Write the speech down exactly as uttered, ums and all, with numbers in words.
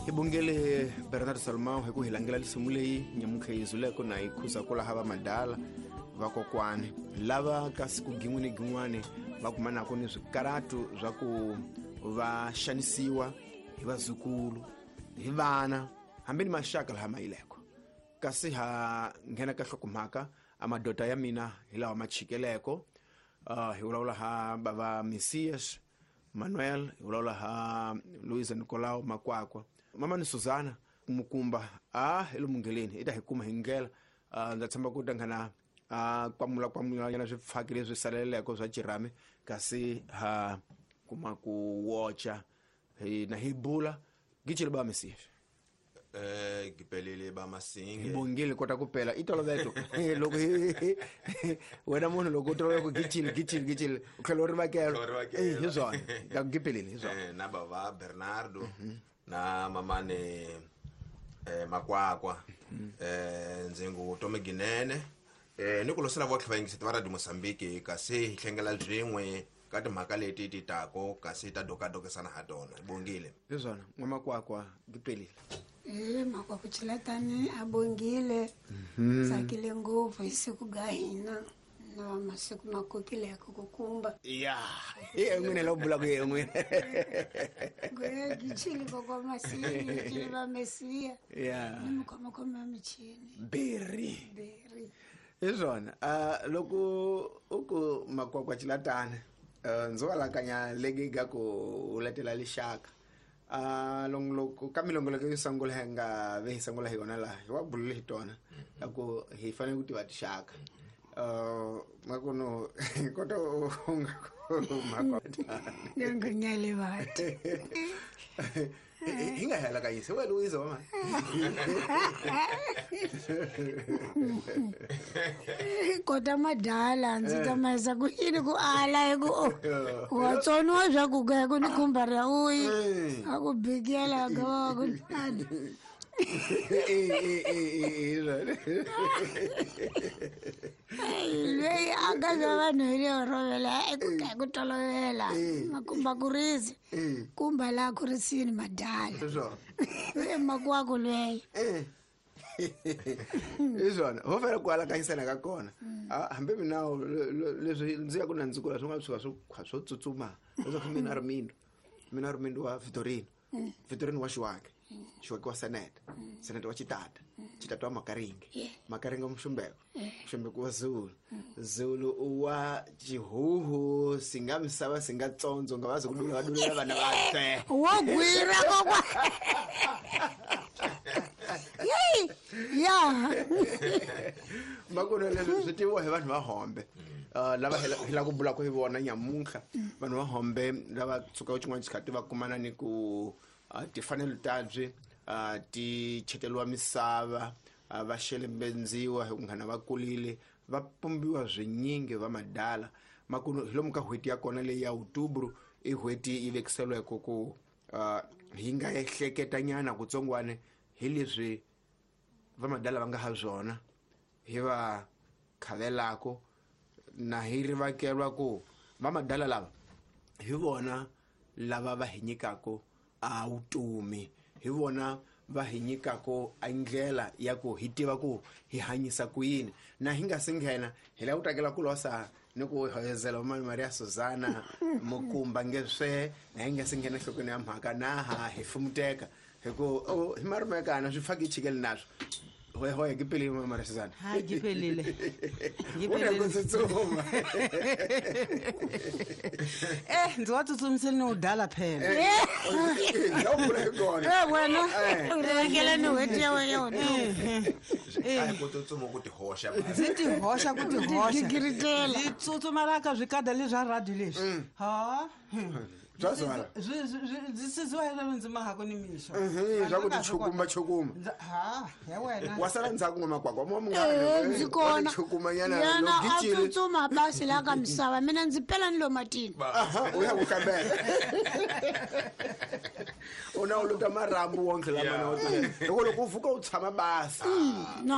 Ibongele Bernard Salmão he ku hilangela lisimulei nyamukheyizo leko na ikhuza kula hava madala vakokwane lava kasi ku gin'wini gin'wane va kumana ku ni swikaratu swa ku va xanisiwa hi vazukulu hi vana hambi ni maxaka laha mayileko kasi ha nghena ka hlokomhaka amadota ya mina hi lawa machikeleko uh, hi vulavula ha bava Messias Manuel hi vulavula ha Luisa Nicolau Makwakwa mama ni Suzana Mukumba ah elomungeleni ita hikuma hingela uh, ndza tshamba ku tangana a kwamula kwamula yana swipfakile leswi saleleko swa Jirame kasi ha kuma ku watcha hi na hibula gicile ba Messias eh gipelele ba Masinge bongile kota kupela itolo veto loko wena munhu loko tolo ku gicile gicile gicile ukhelo ri vakelo eh hizona ka gipelele hizona eh na baba Bernardo na mama ne eh Makwakwa eh nzengu Tomeginene eh nikulosela vo tlhvayingise tivara di Mozambique kasi hlengela zwin'we ka timhaka leti ti tako kasi ta dokadokesana ha tona bongile hizona Makwakwa gipelele eh Makwakwa chilatani abongile sakile ngopfu isiku ga hina na masiku makokile ku kukumba yeah eh ngene lo bula ku yengwe gwe gichili kwa Masini gichili ba Messia yeah nimukoma koma michini berry berry hizona uh loko uku Makwakwa chilatani uh nzola kanya legiga ku uletela lishaka ah long loko kamilongo ke sangola henga ve sangola higona la wa bulule hitona lako hi fane kuti watishaka uh makono koto Makwakwa ngonyale bathi hinga hala kayise we Luisa mama kota madala ndzi tamasa ku yini ku ala ku watsonwa swa ku ga ku ni kumba ra uyi aku bigela ga ku tani eh eh eh leyi aka za vanhu hi le rovela eku ka ku tolovela makumba kurisi kumba la kurisini madala so Makwakwa leyi izona ho fera ku ala kayisana ka kona hambe mina leswi ndzi ya ku nandzikula swi nga swi swo swo tsutsuma leswo ku mina Rumindo mina Rumindo wa Vitorino Vitorino wa Xiwake Xiwake wa Senate Senate wa Chitata Chitata wa Makaringe Makaringe Mshumbeko Mshumbeko wa Zulu Zulu wa Chihuhu singa misava singa tsonzo nga vazi kudula vadula vana vatse wa gwira kokwa yey ya makono leswi swi tiviwa hi vanhu va Hombe uh lava hila ku bula ku hi vona nyamuntlha vanhu va Hombe lava tsuka uchin'wana xikhati va kumana ni ku tifanele tabye uh ti chekeliwa misava va xelembendziwa hi ku nghana va kulile va pumbiwa zwinyingi va madala makuno hilomu ka hweti ya kona leyi ya October i hweti ivekiselwe ku ku uh hi nga ehleketa nyana ku tsongwane hi leswi va madala va nga ha zwona hi va khavelako na hi rivakelwa ku va madala lava hi vona lava va hinyikako a utumi hi vona va hinyikako a ndlela ya ku hi tiva ku hi hanyisa ku yini na hi nga singhena hi la utakela ku losa ni ku hezela mama Maria Suzana Mukumba ngeswe na hi nga singhena hlokweni ya mhaka na ha hi fumuteka hi ku hi marumeka na swifaki chikele naswo hoye hoye gipelile mama Maria Suzana ha gipelile gipelile tsoma eh ndzi watsutsumiseni udala phela eh ngawubula kona eh wena urekela ni hweti ya wena eh ko tsutsuma ku ti hosha ndzi ti hosha ku ti hosha giritela ndzi tsutsumala ka zwikada leswa radio leswi ha zwazwala ndzi sizwa yena ndzi mahako ni misho mhm zvakuti chukuma chukuma ha ya wena wasala ndzhaku Makwakwa mo eh ndzi kona chukuma yana yana lo gicile atsutsuma basi la ka misava mina ndzi pela ni lo matini aha uya ku kambela una uluta marambu wonke lama na wote loko loko uvuka utshama basi